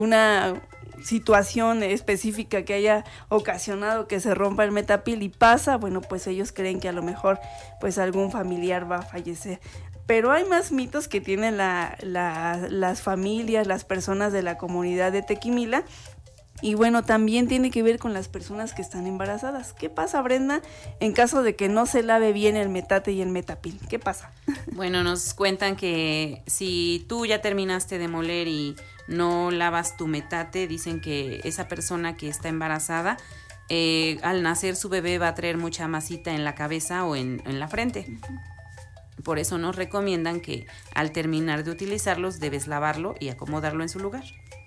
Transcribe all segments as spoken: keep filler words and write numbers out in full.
una situación específica que haya ocasionado que se rompa el metapil y pasa, bueno, pues ellos creen que a lo mejor pues algún familiar va a fallecer. Pero hay más mitos que tienen la, la, las familias, las personas de la comunidad de Tequimila. Y bueno, también tiene que ver con las personas que están embarazadas. ¿Qué pasa, Brenda, en caso de que no se lave bien el metate y el metapil? ¿Qué pasa? Bueno, nos cuentan que si tú ya terminaste de moler y no lavas tu metate, dicen que esa persona que está embarazada, eh, al nacer su bebé va a traer mucha masita en la cabeza o en, en la frente. Por eso nos recomiendan que al terminar de utilizarlos debes lavarlo y acomodarlo en su lugar.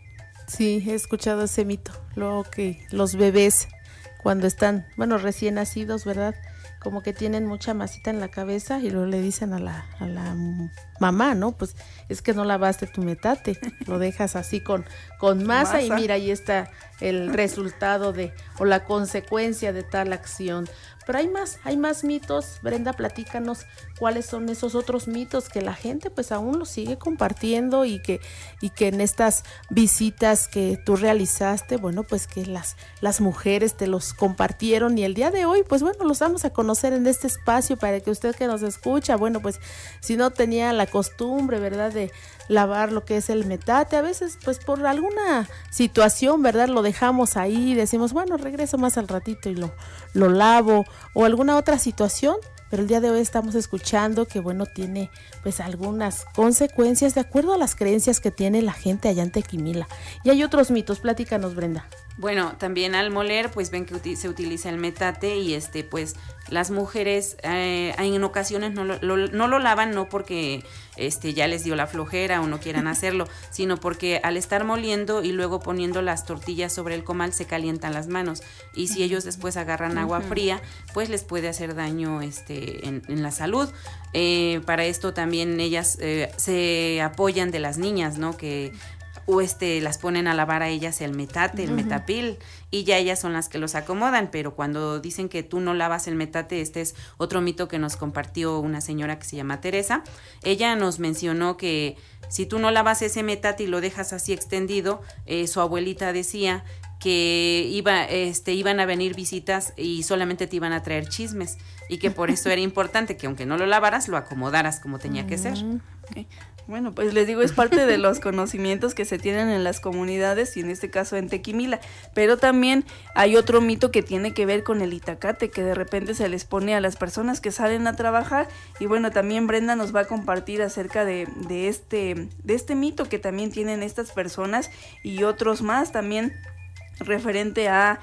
Sí, he escuchado ese mito, luego que los bebés cuando están, bueno, recién nacidos, ¿verdad? Como que tienen mucha masita en la cabeza y luego le dicen a la, a la mamá, ¿no? Pues es que no lavaste tu metate, lo dejas así con, con masa, masa y mira, ahí está el resultado de, o la consecuencia de tal acción. Pero hay más, hay más mitos. Brenda, platícanos cuáles son esos otros mitos que la gente pues aún los sigue compartiendo y que, y que en estas visitas que tú realizaste, bueno, pues que las, las mujeres te los compartieron y el día de hoy, pues bueno, los vamos a conocer en este espacio para que usted que nos escucha, bueno, pues si no tenía la costumbre, ¿verdad?, de lavar lo que es el metate, a veces pues por alguna situación, ¿verdad?, lo dejamos ahí y decimos, bueno, regreso más al ratito y lo, lo lavo, o alguna otra situación, pero el día de hoy estamos escuchando que bueno, tiene pues algunas consecuencias de acuerdo a las creencias que tiene la gente allá en Tequimila. Y hay otros mitos, platícanos, Brenda. Bueno, también al moler, pues ven que uti- se utiliza el metate y este, pues las mujeres eh, en ocasiones no lo, lo, no lo lavan, no porque este ya les dio la flojera o no quieran hacerlo, sino porque al estar moliendo y luego poniendo las tortillas sobre el comal se calientan las manos y si ellos después agarran agua uh-huh. fría, pues les puede hacer daño este en, en la salud. Eh, para esto también ellas eh, se apoyan de las niñas, ¿no? Que o este las ponen a lavar a ellas el metate, el uh-huh. metapil, y ya ellas son las que los acomodan, pero cuando dicen que tú no lavas el metate, este es otro mito que nos compartió una señora que se llama Teresa. Ella nos mencionó que si tú no lavas ese metate y lo dejas así extendido, eh, su abuelita decía que iba, este, iban a venir visitas y solamente te iban a traer chismes, y que por eso era importante que aunque no lo lavaras, lo acomodaras como tenía uh-huh. que ser. Okay. Bueno, pues les digo, es parte de los conocimientos que se tienen en las comunidades y en este caso en Tequimila, pero también hay otro mito que tiene que ver con el itacate, que de repente se les pone a las personas que salen a trabajar, y bueno, también Brenda nos va a compartir acerca de, de, este, de este mito que también tienen estas personas y otros más también referente a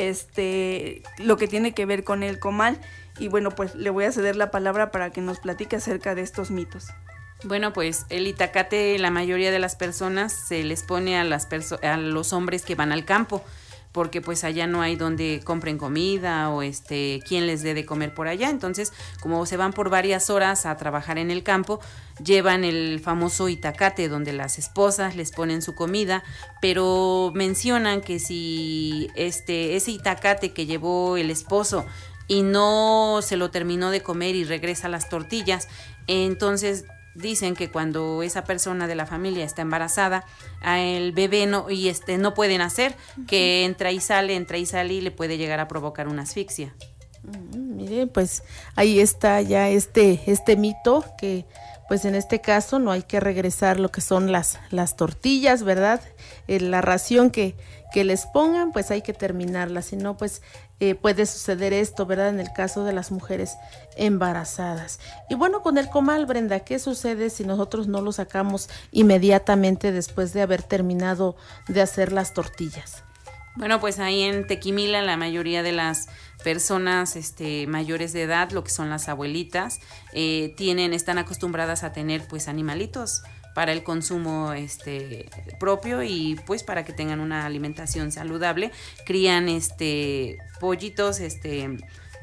este lo que tiene que ver con el comal. Y bueno, pues le voy a ceder la palabra para que nos platique acerca de estos mitos. Bueno, pues el itacate, la mayoría de las personas se les pone a las perso- a los hombres que van al campo, porque pues allá no hay donde compren comida o este quien les dé de comer por allá. Entonces, como se van por varias horas a trabajar en el campo, llevan el famoso itacate donde las esposas les ponen su comida, pero mencionan que si este ese itacate que llevó el esposo y no se lo terminó de comer y regresa las tortillas, entonces dicen que cuando esa persona de la familia está embarazada, el bebé no, y este, no puede nacer, uh-huh. que entra y sale, entra y sale y le puede llegar a provocar una asfixia. Uh-huh. Miren, pues ahí está ya este, este mito que pues en este caso no hay que regresar lo que son las, las tortillas, ¿verdad? Eh, la ración que, que les pongan, pues hay que terminarla, si no, pues eh, puede suceder esto, ¿verdad? En el caso de las mujeres embarazadas. Y bueno, con el comal, Brenda, ¿qué sucede si nosotros no lo sacamos inmediatamente después de haber terminado de hacer las tortillas? Bueno, pues ahí en Tequimila la mayoría de las personas este, mayores de edad, lo que son las abuelitas, eh, tienen, están acostumbradas a tener pues animalitos para el consumo este, propio y pues para que tengan una alimentación saludable. Crían este, pollitos este,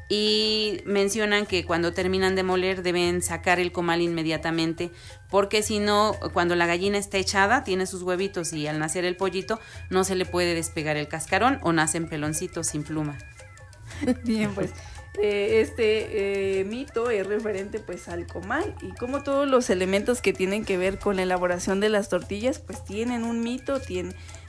y mencionan que cuando terminan de moler deben sacar el comal inmediatamente, porque si no, cuando la gallina está echada, tiene sus huevitos y al nacer el pollito no se le puede despegar el cascarón o nacen peloncitos sin pluma. Bien, pues eh, este eh, mito es referente pues al comal, y como todos los elementos que tienen que ver con la elaboración de las tortillas pues tienen un mito, tienen